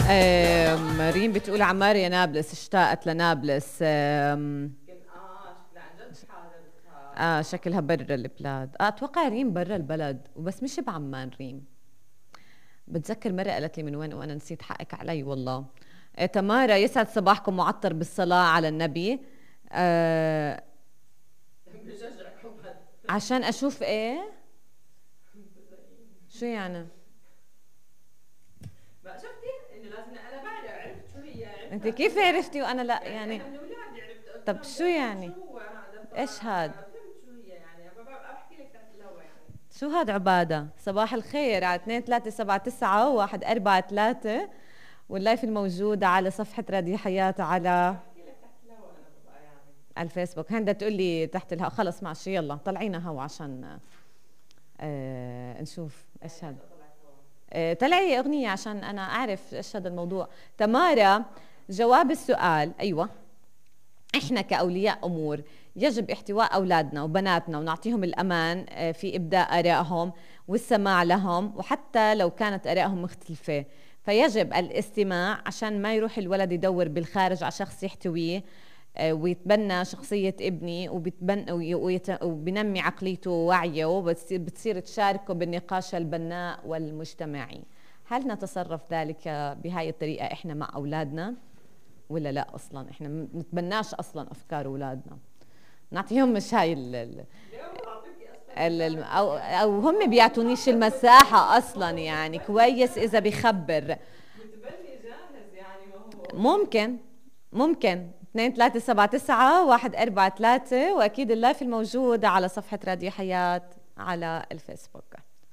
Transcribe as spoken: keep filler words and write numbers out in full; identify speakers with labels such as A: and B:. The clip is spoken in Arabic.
A: آم، ريم بتقول عمار يا نابلس اشتاقت لنابلس. آم،
B: اه لا عن جد حالتها.
A: اه شكلها برا البلاد. اه اتوقع ريم برا البلد وبس مش بعمان ريم. بتذكر مرة قالت لي من وين وانا نسيت، حقك علي والله. آه تمارا يسعد صباحكم معطر بالصلاة على النبي. آه
B: بشجعك حبا.
A: عشان اشوف ايه. شو يعني؟
B: ما شفتي انه لازم انا بعد عرفت شو هي،
A: انت
B: عرفتها
A: كيف
B: كلها.
A: عرفتي وانا لا
B: يعني
A: يعني؟
B: انا من اولادي عرفت، قلت
A: طب
B: لهم بدي
A: شو
B: افهم
A: يعني؟
B: شو هو هذا،
A: ايش هاد؟
B: ففهمت شو هي يعني، ببقى احكي لك تحت الهوا يعني.
A: شو هاد عبادة؟ صباح الخير على اثنين ثلاثة سبعة تسعة واحد أربعة ثلاثة، واللايف الموجود على صفحة راديو حياة على
B: بحكي لك تحت الهوا انا ببقى يعني.
A: على الفيسبوك. هندا تقول لي تحت الهواء. خلص ماشي يلا طلعينا هوا عشان آه نشوف ايش
B: يعني
A: هاد.
B: هلا طلعت هوا.
A: آه طلعي اغنية عشان انا اعرف ايش هذا الموضوع. تمارا، جواب السؤال ايوه. احنا كاولياء امور يجب احتواء اولادنا وبناتنا ونعطيهم الامان آه، في ابداء ارائهم والسماع لهم، وحتى لو كانت ارائهم مختلفه فيجب الاستماع عشان ما يروح الولد يدور بالخارج على شخص يحتويه آه، ويتبنى شخصية ابني وبيتبنى ويت- وبنمي عقليته ووعيه، وبتصير تشاركه بالنقاش البناء والمجتمعي. هل نتصرف ذلك بهاي الطريقة احنا مع اولادنا ولا لا؟ اصلا احنا ما بنتبناش اصلا افكار اولادنا، نعطيهم مش هاي ال ال
B: اليوم بعطيكي اصلا
A: ال ال
B: مثال
A: او
B: يعني.
A: او هم بيعطونيش المساحه اصلا. يعني كويس اذا بيخبر.
B: متبني جاهز يعني، ما هو
A: ممكن ممكن اثنين ثلاثة سبعة تسعة واحد أربعة ثلاثة، واكيد اللايف الموجود على صفحه راديو حياه على الفيسبوك.